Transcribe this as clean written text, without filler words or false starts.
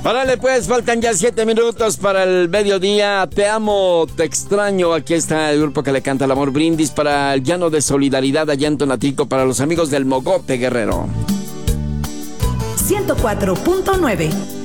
Órale, pues, faltan ya 7 minutos para el mediodía. Te amo, te extraño. Aquí está el grupo que le canta el amor. Brindis para el llano de solidaridad allá en Tonatico, para los amigos del Mogote, Guerrero. 104.9